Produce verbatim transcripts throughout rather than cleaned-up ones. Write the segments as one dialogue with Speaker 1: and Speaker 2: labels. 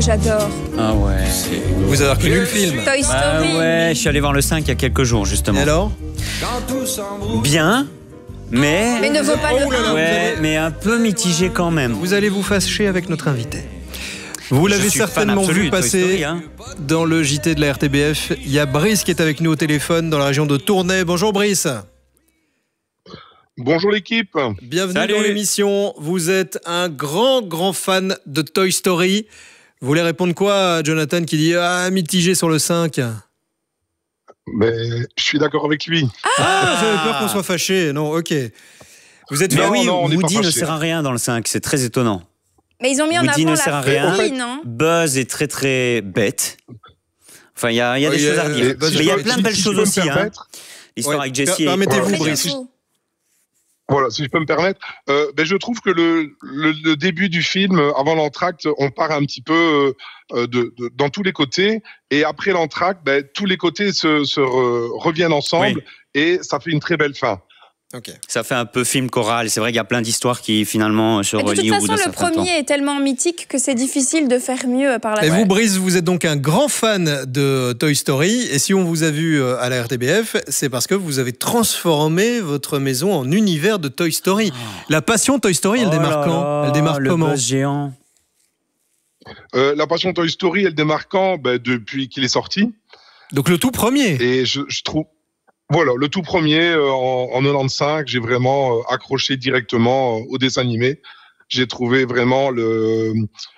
Speaker 1: j'adore.
Speaker 2: Ah ouais.
Speaker 3: Vous avez reconnu le film?
Speaker 1: Toy Story.
Speaker 2: Ah ouais, je suis allé voir le cinq il y a quelques jours, justement.
Speaker 3: Et alors?
Speaker 2: Bien, mais...
Speaker 1: Mais ne vaut pas le un.
Speaker 2: Ouais, mais un peu mitigé quand même.
Speaker 3: Vous allez vous fâcher avec notre invité. Vous l'avez certainement vu passer
Speaker 2: Story, hein.
Speaker 3: dans le J T de la R T B F. Il y a Brice qui est avec nous au téléphone dans la région de Tournai. Bonjour Brice.
Speaker 4: Bonjour l'équipe.
Speaker 3: Bienvenue
Speaker 2: Salut.
Speaker 3: dans l'émission. Vous êtes un grand, grand fan de Toy Story. Vous voulez répondre quoi à Jonathan qui dit ah, mitigé sur le cinq?
Speaker 4: Mais je suis d'accord avec lui.
Speaker 3: Ah, j'avais peur qu'on soit fâché. Non, ok. Vous êtes
Speaker 2: Mais
Speaker 4: Non,
Speaker 2: oui,
Speaker 4: non, on n'est pas
Speaker 2: Woody ne
Speaker 4: fâchés.
Speaker 2: sert à rien dans le cinq, c'est très étonnant.
Speaker 1: Mais ils ont mis en
Speaker 2: Woody
Speaker 1: avant
Speaker 2: ne sert à
Speaker 1: la
Speaker 2: rien.
Speaker 1: fille, non?
Speaker 2: Buzz est très très bête. Enfin, il y a, y a des
Speaker 3: Oui,
Speaker 2: choses à
Speaker 3: euh,
Speaker 2: redire.
Speaker 3: et Buzz,
Speaker 2: Mais il y a
Speaker 3: si-
Speaker 2: plein de
Speaker 4: si-
Speaker 2: belles
Speaker 4: si
Speaker 2: choses
Speaker 4: je peux me
Speaker 2: aussi. Hein.
Speaker 4: permettre,
Speaker 2: L'histoire
Speaker 3: Ouais,
Speaker 2: avec Jessie.
Speaker 3: per- permettez-vous,
Speaker 4: Voilà.
Speaker 3: Brice.
Speaker 1: Fou.
Speaker 4: Voilà, si je peux me permettre, euh, ben je trouve que le, le, le début du film, avant l'entracte, on part un petit peu euh, de, de, dans tous les côtés, et après l'entracte, ben, tous les côtés se, se re- reviennent ensemble,
Speaker 2: Oui.
Speaker 4: et ça fait une très belle fin.
Speaker 3: Ok.
Speaker 2: Ça fait un peu film choral. C'est vrai qu'il y a plein d'histoires qui finalement se
Speaker 1: Mais de toute
Speaker 2: relient au bout
Speaker 1: façon,
Speaker 2: d'un
Speaker 1: le
Speaker 2: certain temps.
Speaker 1: premier est tellement mythique que c'est difficile de faire mieux par la
Speaker 3: Et
Speaker 1: suite.
Speaker 3: vous, Brice, vous êtes donc un grand fan de Toy Story. Et si on vous a vu à la R T B F, c'est parce que vous avez transformé votre maison en univers de Toy Story. La passion Toy Story, elle
Speaker 2: Oh
Speaker 3: démarre
Speaker 2: là
Speaker 3: quand?
Speaker 2: là,
Speaker 3: Elle démarre
Speaker 2: le
Speaker 3: comment?
Speaker 2: Buzz géant.
Speaker 4: Euh, la passion Toy Story, elle démarre quand? Ben, depuis qu'il est sorti,
Speaker 3: Donc le tout premier.
Speaker 4: et je, je trouve... Voilà, le tout premier, euh, en, en quatre-vingt-quinze, j'ai vraiment euh, accroché directement euh, au dessin animé. J'ai trouvé vraiment le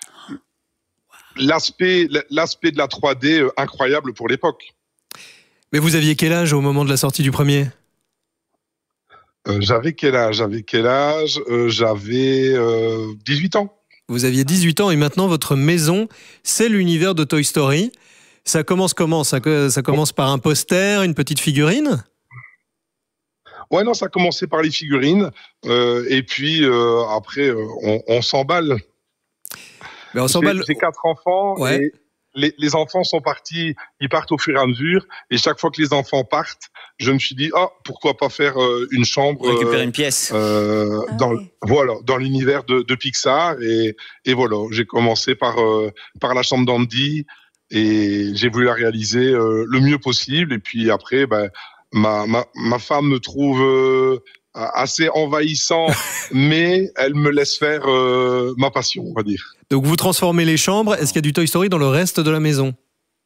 Speaker 4: l'aspect l'aspect de la trois D euh, incroyable pour l'époque.
Speaker 3: Mais vous aviez quel âge au moment de la sortie du premier?
Speaker 4: Euh, j'avais quel âge? J'avais quel âge? Euh, J'avais euh, dix-huit ans.
Speaker 3: Vous aviez dix-huit ans et maintenant votre maison, c'est l'univers de Toy Story. Ça commence comment? ça, ça commence par un poster, une petite figurine?
Speaker 4: Ouais, non, ça a commencé par les figurines, euh, et puis euh, après, euh, on, on s'emballe.
Speaker 3: Mais on
Speaker 4: J'ai
Speaker 3: s'emballe.
Speaker 4: j'ai quatre enfants,
Speaker 3: Ouais.
Speaker 4: et les, les enfants sont partis, ils partent au fur et à mesure, et chaque fois que les enfants partent, je me suis dit, ah, pourquoi pas faire euh, une chambre
Speaker 2: Récupérer
Speaker 4: euh,
Speaker 2: une pièce.
Speaker 4: euh,
Speaker 1: Ah
Speaker 4: dans,
Speaker 1: ouais.
Speaker 4: voilà, dans l'univers de, de Pixar, et, et voilà, j'ai commencé par, euh, par la chambre d'Andy, et j'ai voulu la réaliser euh, le mieux possible, et puis après, ben, ma, ma, ma femme me trouve euh, assez envahissant, mais elle me laisse faire euh, ma passion, on va dire.
Speaker 3: Donc vous transformez les chambres. Est-ce qu'il y a du Toy Story dans le reste de la maison?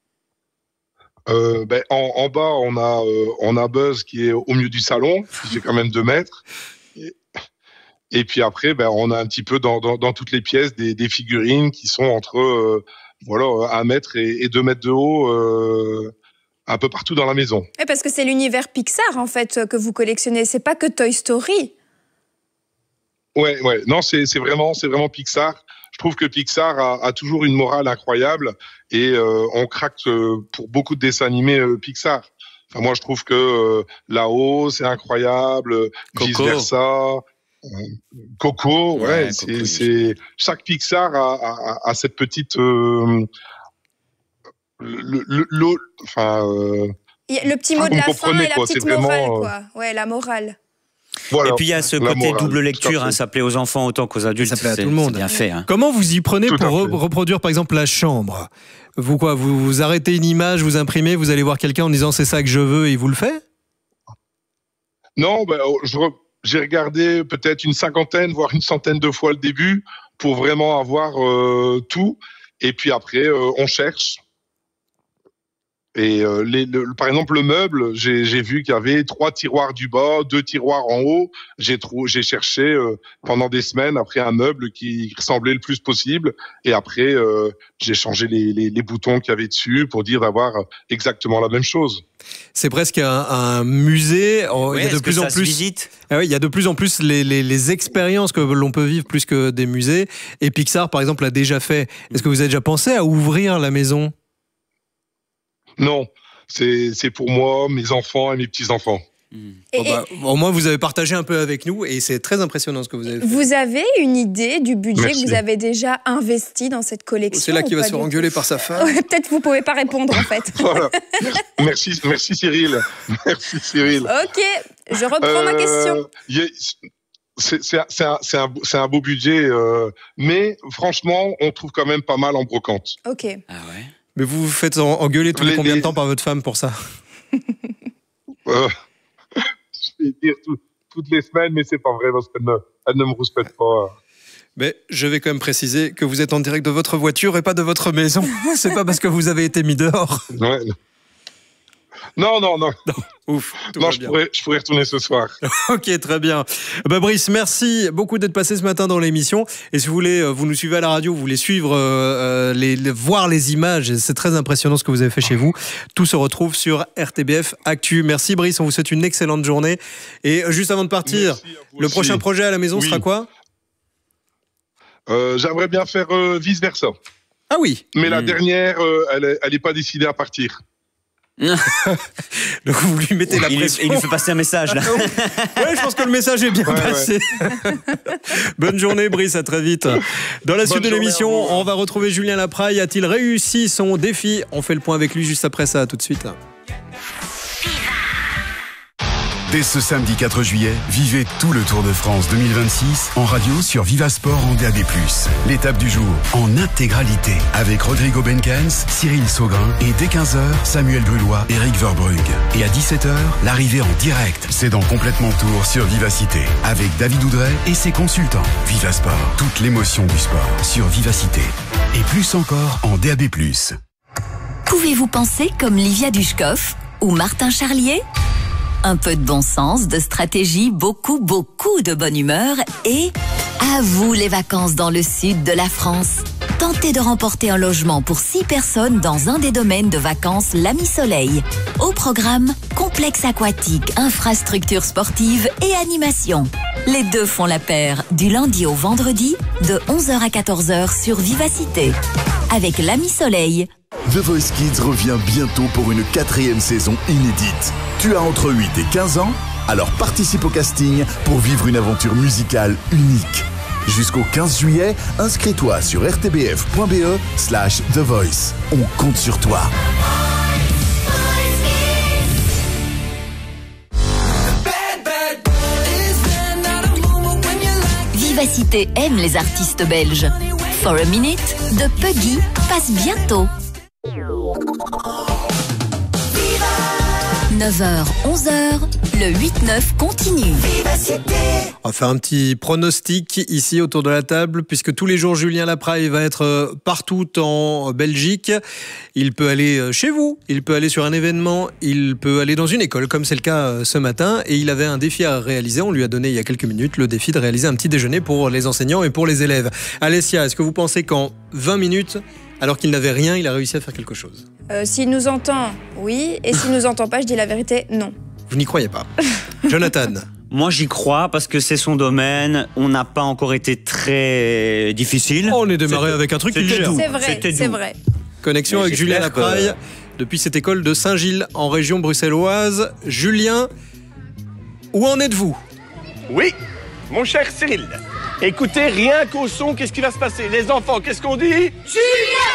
Speaker 4: Euh, ben, en, en bas, on a, euh, on a Buzz qui est au milieu du salon, qui fait quand même deux mètres. Et, et puis après, ben, on a un petit peu dans, dans, dans toutes les pièces des, des figurines qui sont entre euh, voilà, un mètre et, et deux mètres de haut, euh, un peu partout dans la maison.
Speaker 1: Ouais, parce que c'est l'univers Pixar, en fait, que vous collectionnez. C'est pas que Toy Story.
Speaker 4: Ouais, ouais. Non, c'est c'est vraiment, c'est vraiment Pixar. Je trouve que Pixar a, a toujours une morale incroyable, et euh, on craque euh, pour beaucoup de dessins animés euh, Pixar. Enfin, moi, je trouve que euh, là-haut, c'est incroyable,
Speaker 2: Coco.
Speaker 4: vice versa. Euh, Coco, ouais,
Speaker 2: Ouais,
Speaker 4: c'est,
Speaker 2: Coco,
Speaker 4: c'est chaque Pixar a, a, a cette petite, euh, le, le, le- enfin, euh,
Speaker 1: Il y a le petit mot
Speaker 4: Ah,
Speaker 1: de
Speaker 4: vous
Speaker 1: la
Speaker 4: me
Speaker 1: fin
Speaker 4: comprenez,
Speaker 1: et la
Speaker 4: quoi,
Speaker 1: petite
Speaker 4: c'est vraiment,
Speaker 1: morale,
Speaker 4: euh,
Speaker 1: quoi. Ouais, la morale.
Speaker 4: voilà.
Speaker 2: Et puis il y a ce
Speaker 4: La
Speaker 2: côté
Speaker 4: morale,
Speaker 2: double
Speaker 4: tout à
Speaker 2: lecture,
Speaker 4: fait.
Speaker 2: hein, ça plaît aux enfants autant qu'aux adultes.
Speaker 3: Ça plaît à
Speaker 2: c'est-
Speaker 3: tout le monde.
Speaker 2: C'est bien fait. Hein.
Speaker 3: Comment vous y prenez
Speaker 4: Tout à
Speaker 3: pour
Speaker 4: fait.
Speaker 3: re- reproduire par exemple la chambre? Vous quoi? Vous, vous arrêtez une image, vous imprimez, vous allez voir quelqu'un en disant c'est ça que je veux et il vous le fait?
Speaker 4: Non, ben, oh, je re- j'ai regardé peut-être une cinquantaine, voire une centaine de fois le début pour vraiment avoir euh, tout. Et puis après, euh, on cherche. Et euh, les, le, par exemple, le meuble, j'ai j'ai vu qu'il y avait trois tiroirs du bas, deux tiroirs en haut. J'ai trou- j'ai cherché euh, pendant des semaines après un meuble qui ressemblait le plus possible. Et après, euh, j'ai changé les, les, les boutons qu'il y avait dessus pour dire d'avoir exactement la même chose.
Speaker 3: C'est presque un, un musée. Oh,
Speaker 2: Ouais,
Speaker 3: il y a de
Speaker 2: est-ce que
Speaker 3: plus en
Speaker 2: ça se
Speaker 3: plus.
Speaker 2: visite
Speaker 3: Ah oui, il y a de plus en plus les, les, les expériences que l'on peut vivre plus que des musées. Et Pixar, par exemple, l'a déjà fait. Est-ce que vous avez déjà pensé à ouvrir la maison?
Speaker 4: Non, c'est c'est pour moi, mes enfants et mes petits-enfants.
Speaker 1: Et,
Speaker 3: Bon, bah, au moins, vous avez partagé un peu avec nous et c'est très impressionnant ce que vous avez
Speaker 1: et
Speaker 3: fait.
Speaker 1: vous avez une idée du budget
Speaker 4: Merci.
Speaker 1: que vous avez déjà investi dans cette collection?
Speaker 3: C'est là qu'il
Speaker 1: ou
Speaker 3: va
Speaker 1: pas
Speaker 3: se faire
Speaker 1: du
Speaker 3: engueuler
Speaker 1: tout?
Speaker 3: par sa femme.
Speaker 1: Ouais, peut-être vous pouvez pas répondre, en fait.
Speaker 4: Voilà. Merci, merci Cyril. Merci Cyril.
Speaker 1: Ok, je reprends ma question.
Speaker 4: Euh, y a- c'est, c'est, c'est, un, c'est, un, c'est un beau budget, euh, mais franchement, on trouve quand même pas mal en brocante.
Speaker 1: Ok.
Speaker 2: Ah ouais.
Speaker 3: Mais vous vous faites en- engueuler tous les,
Speaker 4: Les-
Speaker 3: combien de
Speaker 4: les-
Speaker 3: temps par votre femme pour ça?
Speaker 4: Euh, je vais dire tout- toutes les semaines, mais c'est pas vrai parce qu'elle ne, elle ne me rouspète pas.
Speaker 3: Mais je vais quand même préciser que vous êtes en direct de votre voiture et pas de votre maison. C'est pas parce que vous avez été mis dehors.
Speaker 4: Ouais. Non, non, non.
Speaker 3: Ouf, tout
Speaker 4: non,
Speaker 3: va
Speaker 4: je
Speaker 3: bien.
Speaker 4: pourrais, je pourrais retourner ce soir.
Speaker 3: Ok, très bien. Bah, Brice, merci beaucoup d'être passé ce matin dans l'émission. Et si vous voulez, euh, vous nous suivez à la radio, vous voulez suivre, euh, les, les- voir les images, c'est très impressionnant ce que vous avez fait chez vous. Tout se retrouve sur R T B F Actu. Merci Brice, on vous souhaite une excellente journée. Et euh, juste avant de partir,
Speaker 4: Merci à vous
Speaker 3: le
Speaker 4: aussi.
Speaker 3: prochain projet à la maison
Speaker 4: Oui.
Speaker 3: sera quoi?
Speaker 4: Euh, j'aimerais bien faire euh, vice versa.
Speaker 3: Ah oui.
Speaker 4: Mais la
Speaker 2: Mm.
Speaker 4: dernière, euh, elle, est, elle est pas décidée à partir.
Speaker 3: Donc vous lui mettez la
Speaker 2: Il, lui-
Speaker 3: pression.
Speaker 2: il lui fait passer un message là.
Speaker 3: Ouais, je pense que le message est bien
Speaker 4: Ouais,
Speaker 3: passé. Bonne journée, Brice, à très vite. Dans la suite
Speaker 4: Bonne
Speaker 3: de
Speaker 4: journée
Speaker 3: l'émission,
Speaker 4: à vous.
Speaker 3: on va retrouver Julien Lapraille. A-t-il réussi son défi? On fait le point avec lui juste après ça, tout de suite.
Speaker 5: Dès ce samedi quatre juillet, vivez tout le Tour de France deux mille vingt-six en radio sur Vivasport en D A B plus. L'étape du jour en intégralité avec Rodrigo Benkens, Cyril Saugrin et dès quinze heures, Samuel Brulois, Eric Verbrugge. Et à dix-sept heures, l'arrivée en direct. C'est dans Complètement Tour sur Vivacité avec David Oudret et ses consultants. Vivasport, toute l'émotion du sport sur Vivacité. Et plus encore en D A B plus.
Speaker 6: Pouvez-vous penser comme Livia Dushkov ou Martin Charlier? Un peu de bon sens, de stratégie, beaucoup, beaucoup de bonne humeur et à vous les vacances dans le sud de la France. Tentez de remporter un logement pour six personnes dans un des domaines de vacances L'Ami Soleil. Au programme, complexe aquatique, infrastructures sportives et animation. Les deux font la paire du lundi au vendredi de onze heures à quatorze heures sur Vivacité. Avec L'Ami Soleil,
Speaker 7: The Voice Kids revient bientôt pour une quatrième saison inédite. Tu as entre huit et quinze ans? Alors participe au casting pour vivre une aventure musicale unique. Jusqu'au quinze juillet, inscris-toi sur rtbf.be slash The Voice. On compte sur toi.
Speaker 6: Vivacité aime les artistes belges. For a Minute de Puggy passe bientôt. neuf heures, onze heures, le huit neuf continue.
Speaker 3: On va faire un petit pronostic ici autour de la table, puisque tous les jours, Julien Lapraille va être partout en Belgique. Il peut aller chez vous, il peut aller sur un événement, il peut aller dans une école, comme c'est le cas ce matin. Et il avait un défi à réaliser. On lui a donné il y a quelques minutes le défi de réaliser un petit déjeuner pour les enseignants et pour les élèves. Alessia, est-ce que vous pensez qu'en vingt minutes, alors qu'il n'avait rien, il a réussi à faire quelque chose?
Speaker 1: Euh, S'il nous entend, oui. Et s'il nous entend pas, je dis la vérité, non.
Speaker 3: Vous n'y croyez pas. Jonathan?
Speaker 2: Moi j'y crois parce que c'est son domaine. On n'a pas encore été très difficile.
Speaker 3: On est démarré
Speaker 2: C'était-
Speaker 3: avec un truc
Speaker 2: c'était
Speaker 3: léger.
Speaker 2: doux.
Speaker 1: C'est vrai,
Speaker 2: C'était
Speaker 1: c'est
Speaker 2: doux.
Speaker 1: vrai.
Speaker 3: Connexion
Speaker 2: Mais
Speaker 3: avec Julien
Speaker 2: j'espère que-
Speaker 3: Lapraille depuis cette école de Saint-Gilles en région bruxelloise. Julien, où en êtes-vous?
Speaker 8: Oui, mon cher Cyril. Écoutez, rien qu'au son, qu'est-ce qui va se passer? Les enfants, qu'est-ce qu'on dit? Julien,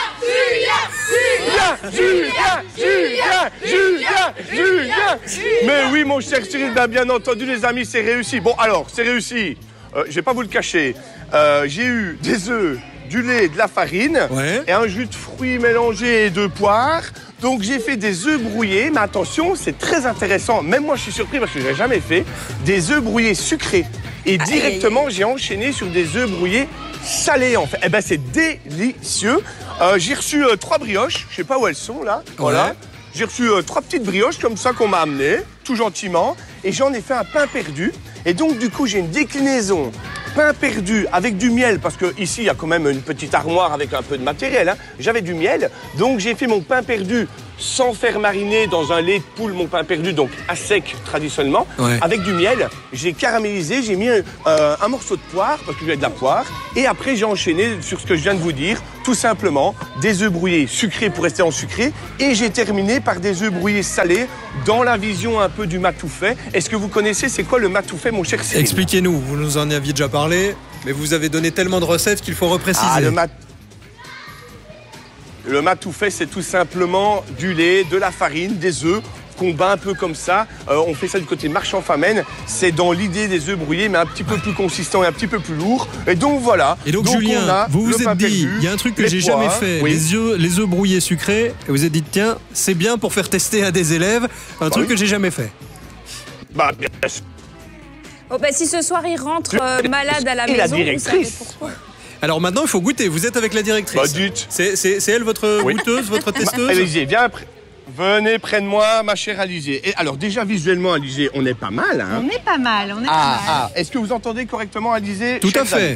Speaker 8: Julien, Julien, Julien, Julien, Julien, Julien. Mais oui, mon cher Cyril, ben, bien entendu, les amis, c'est réussi. Bon, alors, c'est réussi. Euh, je vais pas vous le cacher. Euh, j'ai eu des œufs, du lait, de la farine
Speaker 3: Ouais.
Speaker 8: et un jus de fruits mélangés et de poires. Donc j'ai fait des œufs brouillés, mais attention, c'est très intéressant. Même moi, je suis surpris parce que je l'ai jamais fait. Des œufs brouillés sucrés. Et directement, j'ai enchaîné sur des œufs brouillés salés, en fait. Eh ben, c'est délicieux. Euh, j'ai reçu euh, trois brioches. Je sais pas où elles sont, là. Voilà.
Speaker 3: Ouais.
Speaker 8: J'ai reçu euh, trois petites brioches comme ça qu'on m'a amenées, tout gentiment. Et j'en ai fait un pain perdu. Et donc, du coup, j'ai une déclinaison pain perdu avec du miel, parce que ici il y a quand même une petite armoire avec un peu de matériel, hein. J'avais du miel, donc j'ai fait mon pain perdu sans faire mariner dans un lait de poule, mon pain perdu, donc à sec traditionnellement,
Speaker 3: Ouais.
Speaker 8: avec du miel. J'ai caramélisé, j'ai mis euh, un morceau de poire, parce que j'ai de la poire, et après j'ai enchaîné sur ce que je viens de vous dire, tout simplement des œufs brouillés sucrés pour rester en sucré, et j'ai terminé par des œufs brouillés salés dans la vision un peu du matoufet. Est-ce que vous connaissez, c'est quoi le matoufet, mon cher Cyril?
Speaker 3: Expliquez-nous, vous nous en aviez déjà parlé, mais vous avez donné tellement de recettes qu'il faut repréciser.
Speaker 8: Ah, le mat... Le matoufet, c'est tout simplement du lait, de la farine, des œufs. qu'on bat un peu comme ça. Euh, on fait ça du côté Marchand-Famenne. C'est dans l'idée des œufs brouillés, mais un petit peu plus consistant et un petit peu plus lourd. Et donc voilà.
Speaker 3: Et donc, donc Julien, vous vous êtes dit, il y a un truc que j'ai jamais fait, oui. les œufs, les œufs brouillés sucrés. Et vous vous êtes dit, tiens, c'est bien pour faire tester à des élèves un bah truc oui. que j'ai jamais fait.
Speaker 8: Bah bien sûr.
Speaker 1: Oh, bah, si ce soir il rentre euh, malade à la
Speaker 8: et
Speaker 1: maison,
Speaker 8: la directrice.
Speaker 1: vous savez pourquoi.
Speaker 3: Alors maintenant, il faut goûter. Vous êtes avec la directrice.
Speaker 8: Bah, dites.
Speaker 3: C'est, c'est, c'est elle votre oui. goûteuse, votre testeuse?
Speaker 8: Alizé, viens, venez près de moi, ma chère Alizé. Et alors déjà visuellement, Alizé, on est pas mal. Hein.
Speaker 9: On est pas mal, on est
Speaker 8: ah,
Speaker 9: pas mal.
Speaker 8: Ah, est-ce que vous entendez correctement, Alizé?
Speaker 3: Tout à fait.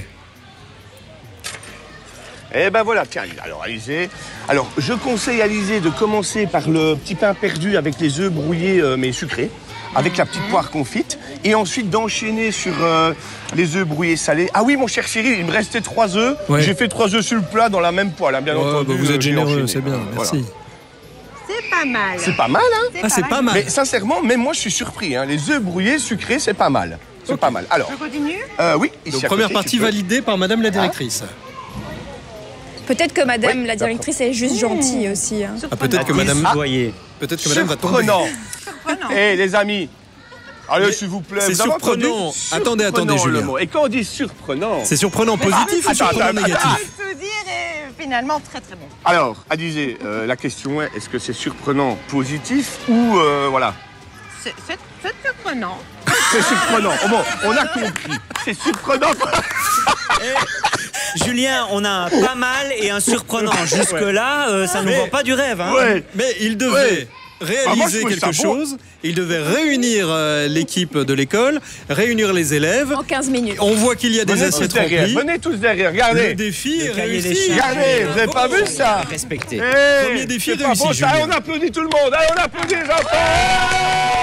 Speaker 8: Eh ben voilà, tiens, alors Alizé. Alors, je conseille Alizé de commencer par le petit pain perdu avec les œufs brouillés euh, mais sucrés, avec mmh. la petite poire confite, et ensuite d'enchaîner sur euh, les œufs brouillés salés. Ah oui, mon cher Cyril, il me restait trois œufs. Ouais. J'ai fait trois œufs sur le plat dans la même poêle, hein, bien
Speaker 3: ouais,
Speaker 8: entendu.
Speaker 3: Bah vous êtes généreux, c'est bien, merci.
Speaker 8: Voilà.
Speaker 9: C'est pas mal.
Speaker 8: C'est pas mal, hein?
Speaker 3: Ah, c'est pas mal.
Speaker 8: Mais sincèrement, même moi, je suis surpris. Hein. Les œufs brouillés sucrés, c'est pas mal. C'est okay. pas mal. Alors.
Speaker 9: Je continue?
Speaker 8: euh, Oui.
Speaker 3: Donc, première côté, partie validée par Madame la directrice. Ah.
Speaker 1: Peut-être que Madame oui, la directrice est juste mmh. gentille aussi. Hein.
Speaker 3: Ah, peut-être que Madame.
Speaker 2: Ah.
Speaker 3: Peut-être que Madame va tomber.
Speaker 8: Surprenant. Surprenant. Eh, les amis. Allez, s'il vous plaît.
Speaker 3: C'est surprenant.
Speaker 8: surprenant.
Speaker 3: Attendez, attendez, Julien.
Speaker 8: Et quand on dit surprenant,
Speaker 3: c'est surprenant positif ah, ou surprenant attends, négatif?
Speaker 9: Je peux dire est finalement très très bon.
Speaker 8: Alors, Alizé, euh, la question est est-ce que c'est surprenant positif ou euh, voilà?
Speaker 9: C'est, c'est, c'est surprenant.
Speaker 8: C'est surprenant. Oh bon, on a compris. C'est surprenant.
Speaker 2: Et, Julien, on a un pas mal et un surprenant. Jusque-là, euh, ça ne nous vend pas du rêve. Hein.
Speaker 8: Ouais.
Speaker 3: Mais il devait ouais. réaliser ah, moi, quelque chose. Bon. Il devait réunir euh, l'équipe de l'école, réunir les élèves.
Speaker 1: En quinze minutes.
Speaker 3: On voit qu'il y a des
Speaker 8: Venez
Speaker 3: assiettes
Speaker 8: remplies. Venez tous derrière, regardez.
Speaker 3: Le défi est réussi.
Speaker 8: Regardez, vous n'avez pas vu ça?
Speaker 2: Respecté.
Speaker 8: Hey,
Speaker 3: premier défi réussi,
Speaker 8: bon,
Speaker 3: Julien.
Speaker 8: Allez, on applaudit tout le monde. Allez, on applaudit les enfants.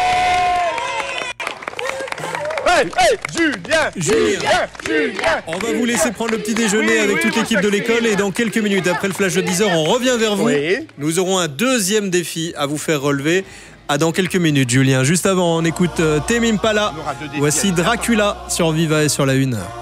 Speaker 8: Hey, hey, Julien, Julien, Julien.
Speaker 3: On va vous laisser prendre le petit déjeuner oui, avec oui, toute l'équipe de l'école et dans quelques minutes après le flash de dix heures, on revient vers vous. Oui. Nous aurons un deuxième défi à vous faire relever. À dans quelques minutes, Julien. Juste avant, on écoute euh, Tame Impala. Voici Dracula sur Viva et sur la Une.